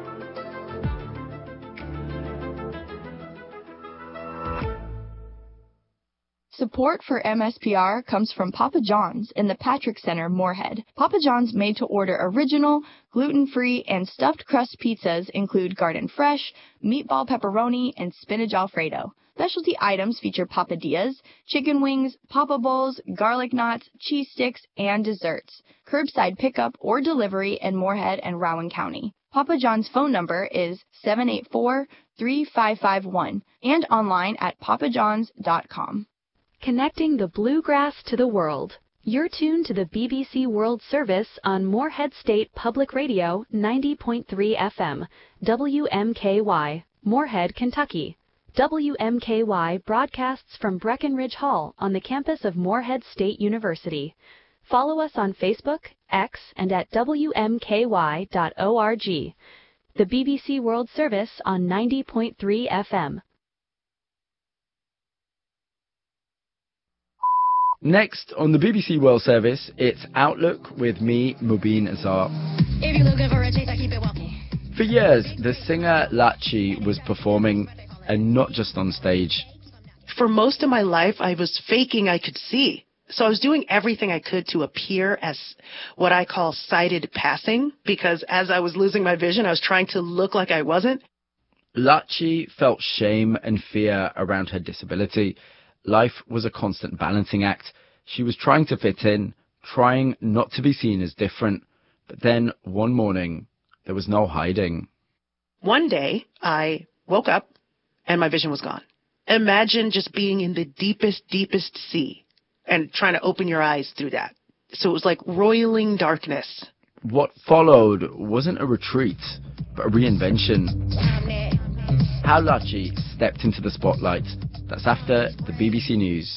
Support for M S P R comes from Papa John's in the Patrick Center, Moorhead. Papa John's made-to-order original, gluten-free, and stuffed crust pizzas include garden fresh, meatball pepperoni, and spinach alfredo. Specialty items feature papadillas, chicken wings, papa bowls, garlic knots, cheese sticks, and desserts. Curbside pickup or delivery in Moorhead and Rowan County. Papa John's phone number is seven eight four, three five five one and online at papa johns dot com. Connecting the bluegrass to the world. You're tuned to the B B C World Service on Moorhead State Public Radio ninety point three F M, W M K Y, Moorhead, Kentucky. W M K Y broadcasts from Breckenridge Hall on the campus of Moorhead State University. Follow us on Facebook, X, and at W M K Y dot org. The B B C World Service on ninety point three F M. Next on the B B C World Service, it's Outlook with me, Mubin Azar. If you're looking for a taste, I keep it walking. For years, the singer Lachi was performing, and not just on stage. For most of my life, I was faking I could see. So I was doing everything I could to appear as what I call sighted passing, because as I was losing my vision, I was trying to look like I wasn't. Lachi felt shame and fear around her disability. Life was a constant balancing act. She was trying to fit in, trying not to be seen as different. But then, one morning, there was no hiding. One day, I woke up, and my vision was gone. Imagine just being in the deepest, deepest sea, and trying to open your eyes through that. So it was like roiling darkness. What followed wasn't a retreat, but a reinvention. How Lachi stepped into the spotlight. That's after the B B C News.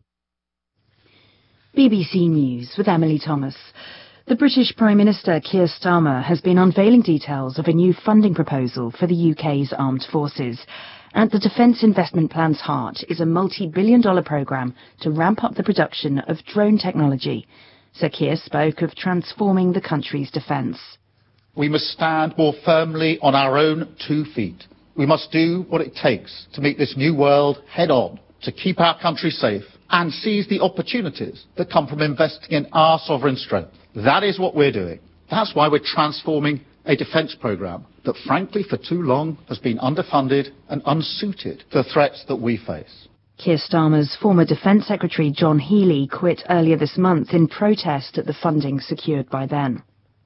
B B C News with Emily Thomas. The British Prime Minister Keir Starmer has been unveiling details of a new funding proposal for the U K's armed forces. At the Defence Investment Plan's heart is a multi-billion dollar programme to ramp up the production of drone technology. Sir Keir spoke of transforming the country's defence. We must stand more firmly on our own two feet. We must do what it takes to meet this new world head-on, to keep our country safe and seize the opportunities that come from investing in our sovereign strength. That is what we're doing. That's why we're transforming a defence programme that, frankly, for too long has been underfunded and unsuited to the threats that we face. Keir Starmer's former Defence Secretary John Healey quit earlier this month in protest at the funding secured by then.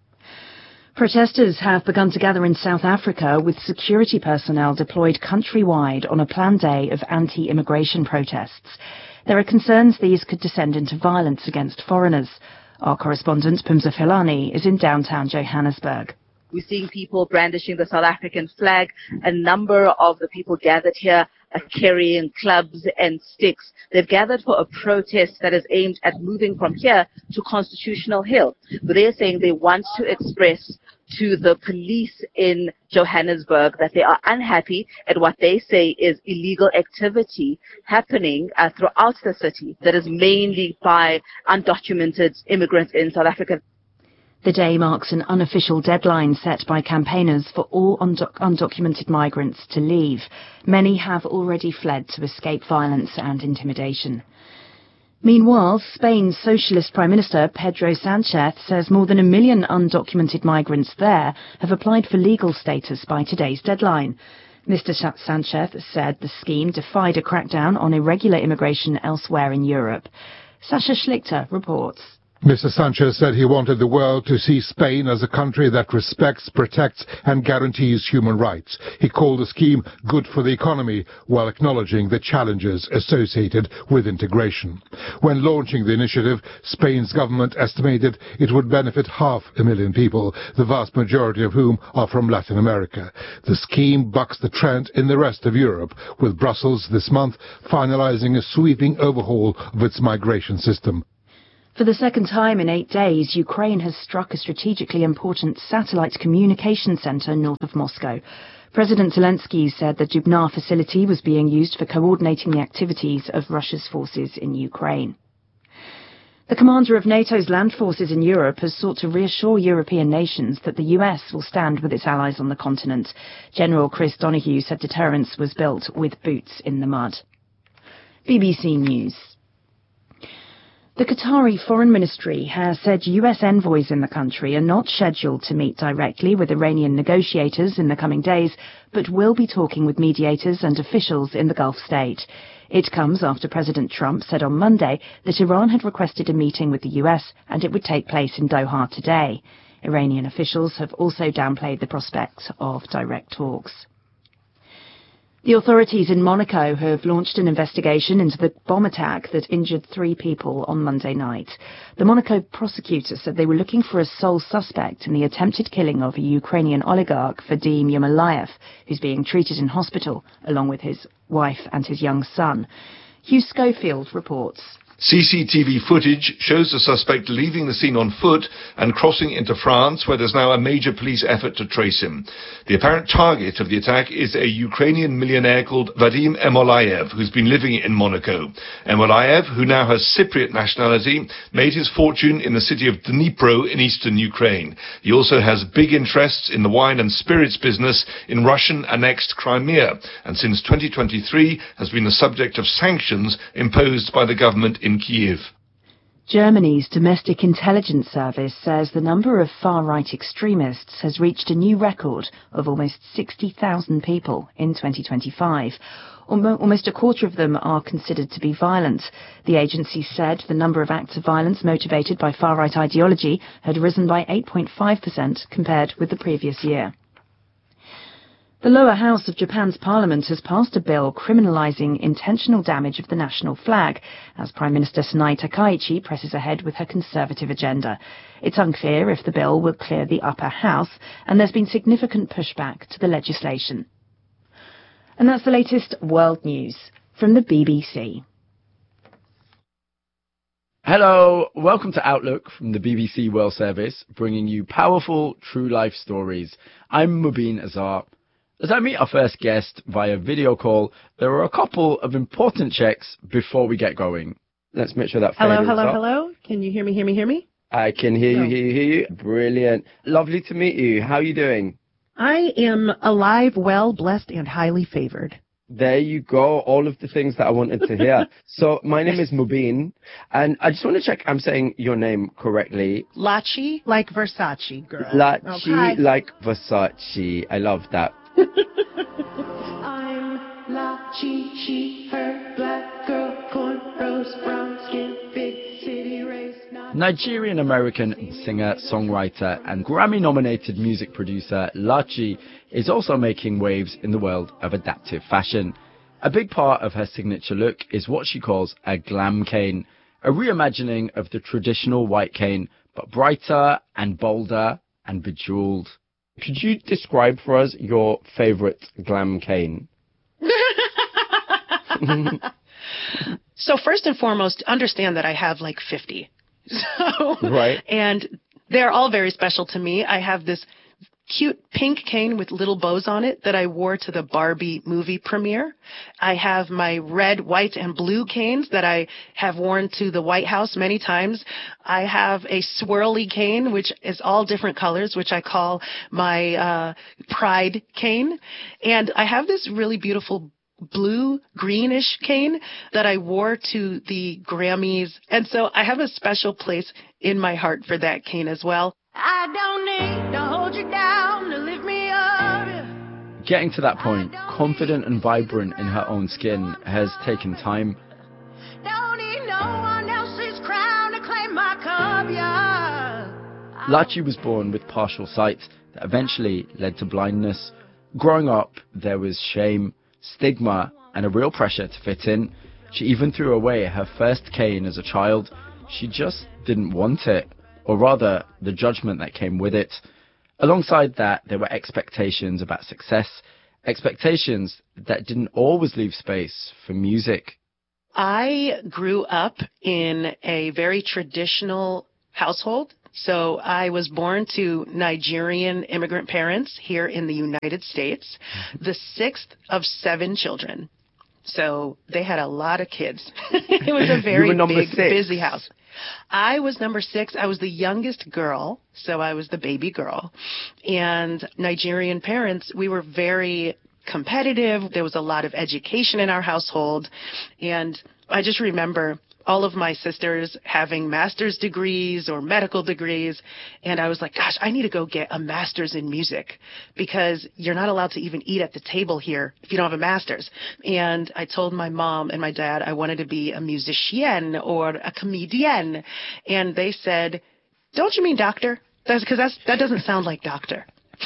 Protesters have begun to gather in South Africa with security personnel deployed countrywide on a planned day of anti-immigration protests. There are concerns these could descend into violence against foreigners. Our correspondent Pumza Filani is in downtown Johannesburg. We're seeing people brandishing the South African flag. A number of the people gathered here are carrying clubs and sticks. They've gathered for a protest that is aimed at moving from here to Constitutional Hill. But they're saying they want to express to the police in Johannesburg that they are unhappy at what they say is illegal activity happening uh, throughout the city that is mainly by undocumented immigrants in South Africa. The day marks an unofficial deadline set by campaigners for all undoc- undocumented migrants to leave. Many have already fled to escape violence and intimidation. Meanwhile, Spain's Socialist Prime Minister Pedro Sanchez says more than a million undocumented migrants there have applied for legal status by today's deadline. Mister Sanchez said the scheme defied a crackdown on irregular immigration elsewhere in Europe. Sasha Schlichter reports. Mister Sanchez said he wanted the world to see Spain as a country that respects, protects and guarantees human rights. He called the scheme good for the economy while acknowledging the challenges associated with integration. When launching the initiative, Spain's government estimated it would benefit half a million people, the vast majority of whom are from Latin America. The scheme bucks the trend in the rest of Europe, with Brussels this month finalizing a sweeping overhaul of its migration system. For the second time in eight days, Ukraine has struck a strategically important satellite communication center north of Moscow. President Zelensky said the Dubna facility was being used for coordinating the activities of Russia's forces in Ukraine. The commander of NATO's land forces in Europe has sought to reassure European nations that the U S will stand with its allies on the continent. General Chris Donahue said deterrence was built with boots in the mud. B B C News. The Qatari Foreign Ministry has said U S envoys in the country are not scheduled to meet directly with Iranian negotiators in the coming days, but will be talking with mediators and officials in the Gulf state. It comes after President Trump said on Monday that Iran had requested a meeting with the U S and it would take place in Doha today. Iranian officials have also downplayed the prospect of direct talks. The authorities in Monaco have launched an investigation into the bomb attack that injured three people on Monday night. The Monaco prosecutor said they were looking for a sole suspect in the attempted killing of a Ukrainian oligarch, Vadim Yermolayev, who's being treated in hospital, along with his wife and his young son. Hugh Schofield reports. C C T V footage shows the suspect leaving the scene on foot and crossing into France, where there's now a major police effort to trace him. The apparent target of the attack is a Ukrainian millionaire called Vadim Yermolayev, who's been living in Monaco. Yermolayev, who now has Cypriot nationality, made his fortune in the city of Dnipro in eastern Ukraine. He also has big interests in the wine and spirits business in Russian-annexed Crimea, and since twenty twenty-three has been the subject of sanctions imposed by the government in in Kyiv. Germany's Domestic Intelligence Service says the number of far-right extremists has reached a new record of almost sixty thousand people in twenty twenty-five. Almost a quarter of them are considered to be violent. The agency said the number of acts of violence motivated by far-right ideology had risen by eight point five percent compared with the previous year. The lower house of Japan's parliament has passed a bill criminalizing intentional damage of the national flag as Prime Minister Sanae Takaichi presses ahead with her conservative agenda. It's unclear if the bill will clear the upper house, and there's been significant pushback to the legislation. And that's the latest world news from the B B C. Hello, welcome to Outlook from the B B C World Service, bringing you powerful, true life stories. I'm Mubin Azar. As I meet our first guest via video call, there are a couple of important checks before we get going. Let's make sure that Hello, fader hello, is up. hello. Can you hear me, hear me, hear me? I can hear you, No. hear you, hear you. Brilliant. Lovely to meet you. How are you doing? I am alive, well, blessed, and highly favored. There you go. All of the things that I wanted to hear. So my name is Mubin, and I just want to check I'm saying your name correctly. Lachi, like Versace, girl. Lachi Okay. like Versace. I love that. I'm Lachi, she, her, black girl, cornrows, brown skin, big city race. Nigerian-American singer, songwriter, and Grammy-nominated music producer Lachi is also making waves in the world of adaptive fashion. A big part of her signature look is what she calls a glam cane, a reimagining of the traditional white cane, but brighter and bolder and bejeweled. Could you describe for us your favorite glam cane? So first and foremost, understand that I have like fifty. So, Right. And they're all very special to me. I have this cute pink cane with little bows on it that I wore to the Barbie movie premiere. I have my red, white, and blue canes that I have worn to the White House many times. I have a swirly cane, which is all different colors, which I call my uh, pride cane. And I have this really beautiful blue greenish cane that I wore to the Grammys. And so I have a special place in my heart for that cane as well. I don't need to hold you down to lift me up. Getting to that point, confident and vibrant in her own skin, has taken time. Don't need no one else's crown to claim my cup, yeah. Lachi was born with partial sight that eventually led to blindness. Growing up, there was shame, stigma, and a real pressure to fit in. She even threw away her first cane as a child. She just didn't want it, or rather, the judgment that came with it. Alongside that, there were expectations about success, expectations that didn't always leave space for music. I grew up in a very traditional household. So I was born to Nigerian immigrant parents here in the United States, the sixth of seven children. So they had a lot of kids. It was a very big, six. busy house. I was number six. I was the youngest girl, so I was the baby girl. And Nigerian parents, we were very competitive. There was a lot of education in our household. And I just remember all of my sisters having master's degrees or medical degrees. And I was like, gosh, I need to go get a master's in music because you're not allowed to even eat at the table here if you don't have a master's. And I told my mom and my dad I wanted to be a musician or a comedian. And they said, don't you mean doctor? That's because that's, that doesn't sound like doctor.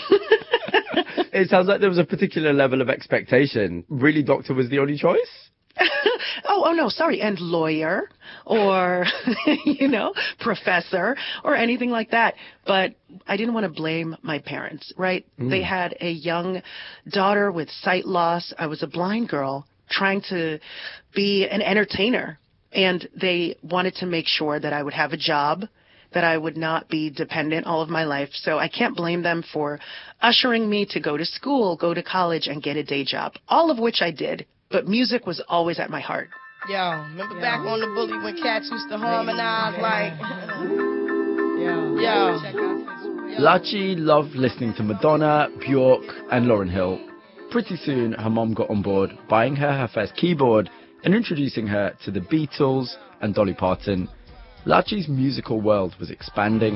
It sounds like there was a particular level of expectation. Really, doctor was the only choice? oh, oh no, sorry, and lawyer or, you know, professor or anything like that. But I didn't want to blame my parents, right? Mm. They had a young daughter with sight loss. I was a blind girl trying to be an entertainer, and they wanted to make sure that I would have a job, that I would not be dependent all of my life. So I can't blame them for ushering me to go to school, go to college, and get a day job, all of which I did. But music was always at my heart. Yo, remember back on the Bully when cats used to harmonize like... Yo. Yo. Lachi loved listening to Madonna, Bjork, and Lauryn Hill. Pretty soon, her mom got on board, buying her her first keyboard and introducing her to the Beatles and Dolly Parton. Lachi's musical world was expanding.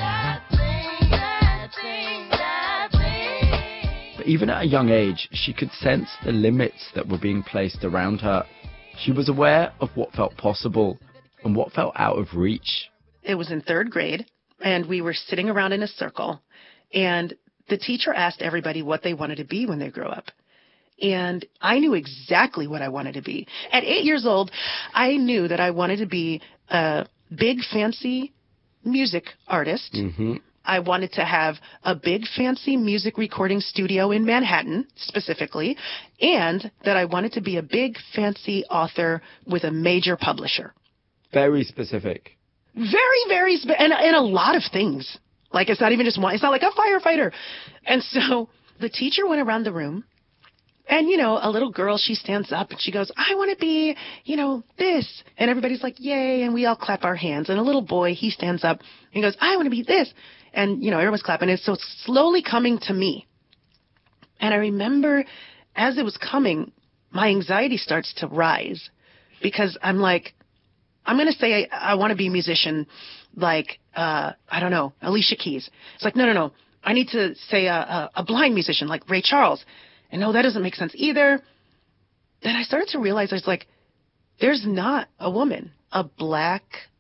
But even at a young age, she could sense the limits that were being placed around her. She was aware of what felt possible and what felt out of reach. It was in third grade, and we were sitting around in a circle, and the teacher asked everybody what they wanted to be when they grew up. And I knew exactly what I wanted to be. At eight years old, I knew that I wanted to be a big, fancy music artist. Mm-hmm. I wanted to have a big, fancy music recording studio in Manhattan, specifically, and that I wanted to be a big, fancy author with a major publisher. Very specific. Very, very, spe- and, and a lot of things. Like, it's not even just one. It's not like a firefighter. And so the teacher went around the room, and, you know, a little girl, she stands up and she goes, I want to be, you know, this. And everybody's like, yay, and we all clap our hands. And a little boy, he stands up and goes, I want to be this. And, you know, everyone's clapping. And so it's slowly coming to me. And I remember as it was coming, my anxiety starts to rise because I'm like, I'm going to say I, I want to be a musician like, uh, I don't know, Alicia Keys. It's like, no, no, no. I need to say a, a, a blind musician like Ray Charles. And no, that doesn't make sense either. Then I started to realize I was like, there's not a woman, a black,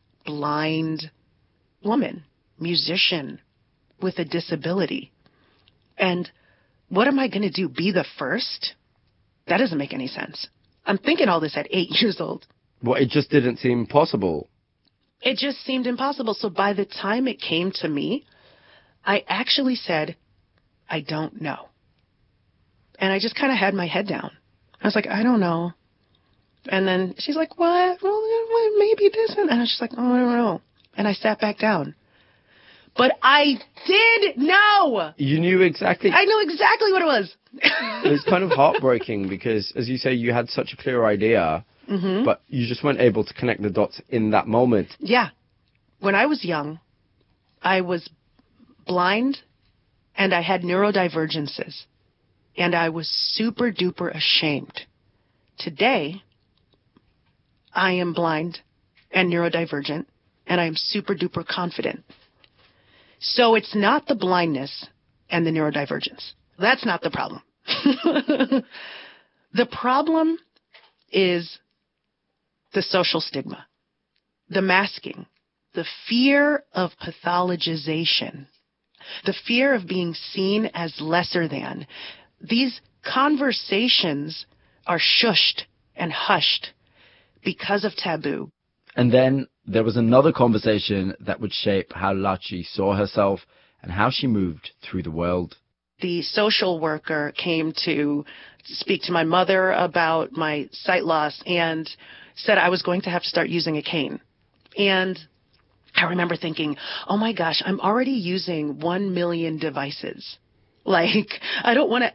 blind woman, musician with a disability. And what am I going to do? Be the first? That doesn't make any sense. I'm thinking all this at eight years old. Well, it just didn't seem possible. It just seemed impossible. So by the time it came to me, I actually said, I don't know. And I just kind of had my head down. I was like, I don't know. And then she's like, what? Well, maybe this. And I was just like, oh, I don't know. And I sat back down. But I did know. You knew exactly. I knew exactly what it was. It was kind of heartbreaking because, as you say, you had such a clear idea, mm-hmm. but you just weren't able to connect the dots in that moment. Yeah. When I was young, I was blind and I had neurodivergences. And I was super duper ashamed. Today, I am blind and neurodivergent, and I am super duper confident. So it's not the blindness and the neurodivergence. That's not the problem. The problem is the social stigma, the masking, the fear of pathologization, the fear of being seen as lesser than. These conversations are shushed and hushed because of taboo. And then there was another conversation that would shape how Lachi saw herself and how she moved through the world. The social worker came to speak to my mother about my sight loss and said I was going to have to start using a cane. And I remember thinking, oh my gosh, I'm already using one million devices. Like, I don't want to